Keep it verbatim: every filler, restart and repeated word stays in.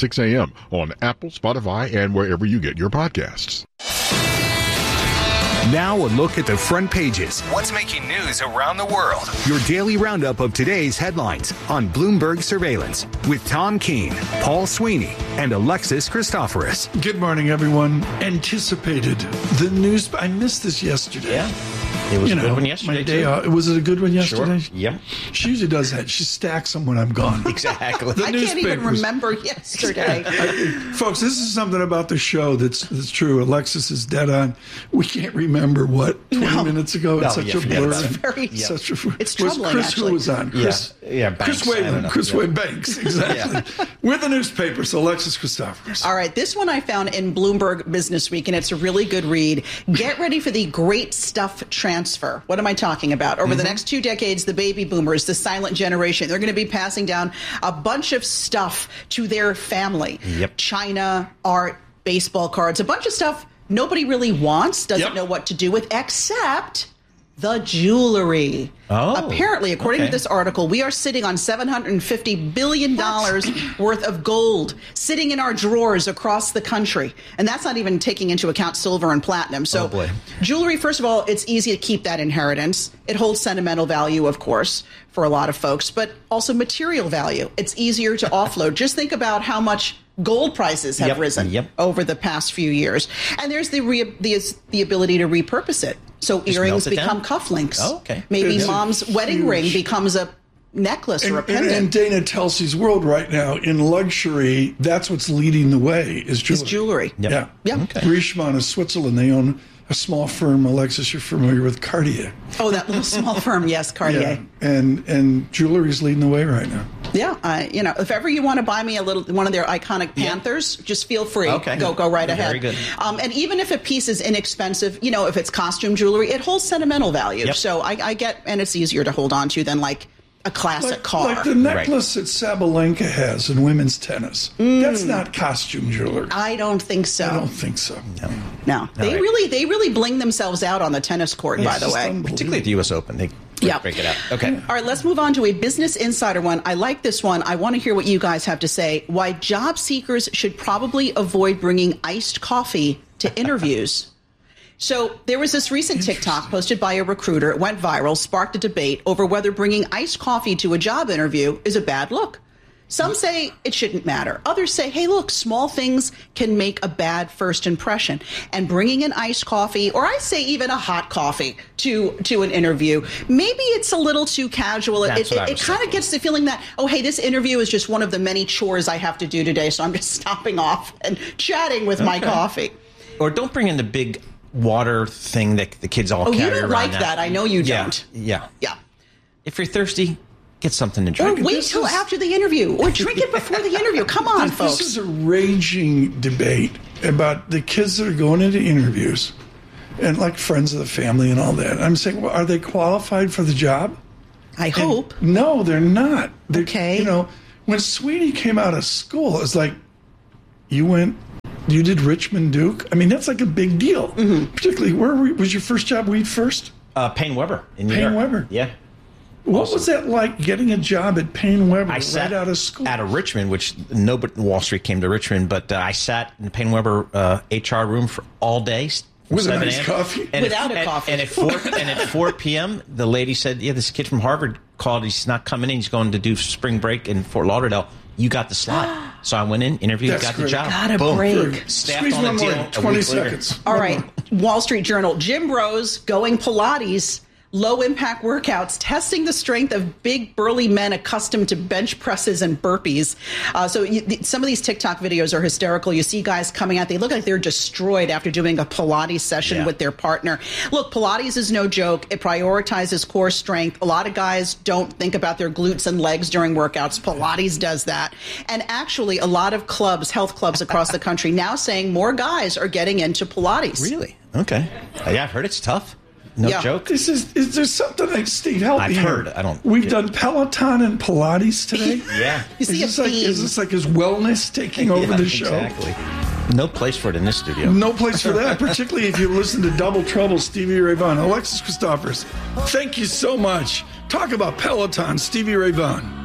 six a.m. on Apple, Spotify, and wherever you get your podcasts. Now a look at the front pages. What's making news around the world? Your daily roundup of today's headlines on Bloomberg Surveillance with Tom Keene, Paul Sweeney, and Alexis Christoforous. Good morning, everyone. Anticipated the news. I missed this yesterday. Yeah. It was you a know, good one yesterday, my day too. off. Was it a good one yesterday? Sure. Yep. She usually does that. She stacks them when I'm gone. Exactly. The I can't even newspapers. remember yesterday. I, folks, this is something about the show that's, that's true. Alexis is dead on. We can't remember what twenty No. minutes ago. It's No, such yeah, a forget blur. about it. Very- It's such a. It's was troubling, Chris actually. who was on? Chris, Yeah, yeah, Banks, Chris I don't Whalen. know. Chris Yeah. Whalen Banks. Exactly. With the newspapers, Alexis Christoforous. All right, this one I found in Bloomberg Business Week, and it's a really good read. Get ready for the great stuff transfer. What am I talking about? Over mm-hmm. the next two decades, the baby boomers, the silent generation, they're going to be passing down a bunch of stuff to their family. Yep. China, art, baseball cards, a bunch of stuff nobody really wants, doesn't Yep. know what to do with, except the jewelry. Oh, Apparently, according okay. to this article, we are sitting on seven hundred fifty billion dollars worth of gold sitting in our drawers across the country. And that's not even taking into account silver and platinum. So Oh, boy. jewelry, first of all, it's easy to keep that inheritance. It holds sentimental value, of course, for a lot of folks, but also material value. It's easier to offload. Just think about how much gold prices have Yep, risen yep. over the past few years. And there's the re- the, the ability to repurpose it. So Just earrings melt it become down? cufflinks. Oh, okay. Maybe It's mom's wedding huge. ring becomes a necklace And, or a and, pendant. and Dana Telsey's world right now in luxury, that's what's leading the way is jewelry. It's jewelry. Yep. Yeah. Yeah. Okay. Richemont of Switzerland, they own a small firm. Alexis, you're familiar with Cartier. Oh, that little small firm, yes, Cartier. Yeah. And and jewelry's leading the way right now. Yeah, I, you know, if ever you want to buy me a little one of their iconic Panthers, just feel free. Okay. Go go right Very ahead. good. Um, and even if a piece is inexpensive, you know, if it's costume jewelry, it holds sentimental value. Yep. So I, I get, and it's easier to hold on to than like a classic Like, car. like the necklace that Sabalenka has in women's tennis. Mm. That's not costume jewelry. I don't think so. I don't think so. No, they right. really they really bling themselves out on the tennis court. It's by the just way. unbelievable. Particularly at the U S Open. They Yeah. break it out. Okay. All right, let's move on to a Business Insider one. I like this one. I want to hear what you guys have to say. Why job seekers should probably avoid bringing iced coffee to interviews. So there was this recent TikTok posted by a recruiter. It went viral, sparked a debate over whether bringing iced coffee to a job interview is a bad look. Some say it shouldn't matter. Others say, hey, look, small things can make a bad first impression. And bringing an iced coffee, or I say even a hot coffee, to to an interview, maybe it's a little too casual. That's it what I it, it was kind of thinking. gets the feeling that, oh, hey, this interview is just one of the many chores I have to do today, so I'm just stopping off and chatting with my Okay. coffee. Or don't bring in the big water thing that the kids all Oh, carry you don't around like now. that. I know you Yeah, don't. Yeah. Yeah. If you're thirsty, get something to Or drink. wait this till is- after the interview, or drink it before the interview. Come on, This folks. is a raging debate about the kids that are going into interviews and like friends of the family and all that. I'm saying, well, are they qualified for the job? I hope. And no, they're not. They're, Okay. You know, when Sweetie came out of school, it's like, you went, you did Richmond Duke? I mean, that's like a big deal. Mm-hmm. Particularly, where were, was your first job Weed First? Uh, Payne Weber in New Payne York. Weber. Yeah. What Awesome. was that like, getting a job at Payne Weber I sat right out of school? out of Richmond, which nobody Wall Street came to Richmond, but uh, I sat in the Payne Weber uh, H R room for all day. From With a seven nice a.m. coffee? And Without at, a and- coffee. And at four and at four p.m. the lady said, "Yeah, this kid from Harvard called. He's not coming in. He's going to do spring break in Fort Lauderdale. You got the slot." So I went in, interviewed, That's got the great. job. Got a Boom. break. Staffed Squeeze on one the more, deal. a twenty week later. seconds. All One right. more. Wall Street Journal. Jim Rose going Pilates, low impact workouts, testing the strength of big burly men accustomed to bench presses and burpees. Uh, so you, the, some of these TikTok videos are hysterical. You see guys coming out. They look like they're destroyed after doing a Pilates session Yeah. with their partner. Look, Pilates is no joke. It prioritizes core strength. A lot of guys don't think about their glutes and legs during workouts. Pilates does that. And actually, a lot of clubs, health clubs across the country now saying more guys are getting into Pilates. Really? Okay. Uh, yeah, I've heard it's tough. No Yeah. joke. This is, is there something like, Steve, help I've me here. heard. I don't- We've yeah. done Peloton and Pilates today. Yeah. You see is, a this like, theme. is this like his wellness taking over Yeah, the show? Exactly. No place for it in this studio. No place for that, particularly if you listen to Double Trouble, Stevie Ray Vaughan. Alexis Christoforous, thank you so much. Talk about Peloton, Stevie Ray Vaughan.